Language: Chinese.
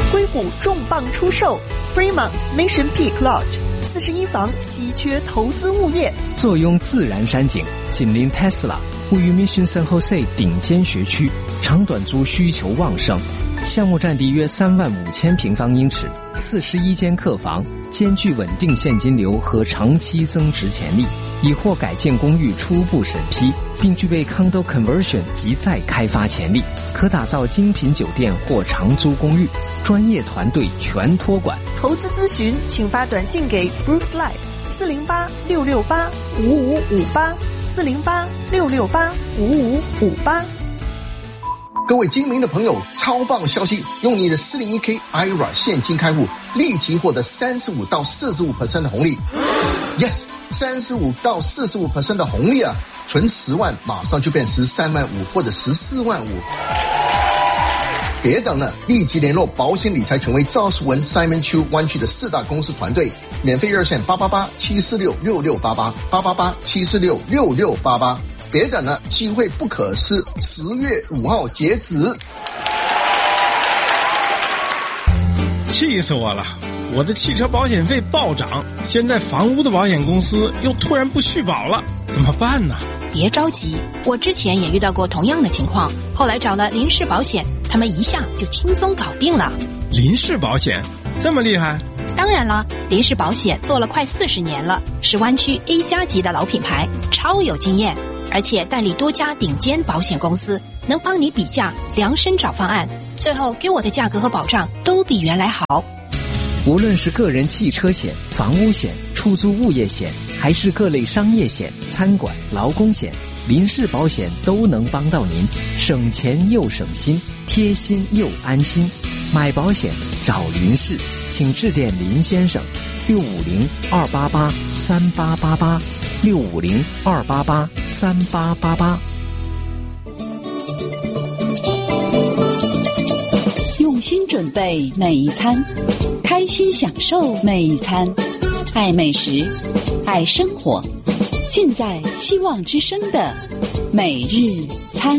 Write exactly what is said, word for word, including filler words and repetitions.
硅谷重磅出售 Fremont Mission Peak Lodge， 四十一房稀缺投资物业， 坐拥自然山景，紧邻 Tesla， 位于 Mission San Jose 顶尖学区，长短租需求旺盛。项目占地约三万五千平方英尺，四十一间客房，兼具稳定现金流和长期增值潜力，已获改建公寓初步审批，并具备 condo conversion 及再开发潜力，可打造精品酒店或长租公寓，专业团队全托管。 投资咨询请发短信给 Bruce Lai 四零八六六八五五五八 四零八六六八五五五八。 各位精明的朋友，超棒消息！用你的四零一 K I R A 现金开户，立即获得三十五到四十五 percent 的红利。Yes， 三十五到四十五 percent 的红利啊！存十万马上就变十三万五或者十四万五。别等了，立即联络保险理财权威赵世文 Simon Chu 湾区的四大公司团队，免费热线八八八七四六六六八八 八八八七四六六六八八。别等了，机会不可失，十月五号截止。 气死我了！我的汽车保险费暴涨，现在房屋的保险公司又突然不续保了，怎么办呢？ 别着急，我之前也遇到过同样的情况，后来找了林氏保险，他们一下就轻松搞定了。 林氏保险这么厉害？ 当然了，林氏保险做了快四十年了，是湾区 A 加级的老品牌，超有经验，而且代理多家顶尖保险公司，能帮你比价量身找方案，最后给我的价格和保障都比原来好。 无论是个人汽车险、房屋险、出租物业险，还是各类商业险、餐馆、劳工险，林氏保险都能帮到您，省钱又省心，贴心又安心。买保险找林氏，请致电林先生六五零二八八三八八八六五零二八八三八八八。 用心准备每一餐，开心享受每一餐，爱美食，爱生活，尽在希望之声的每日餐。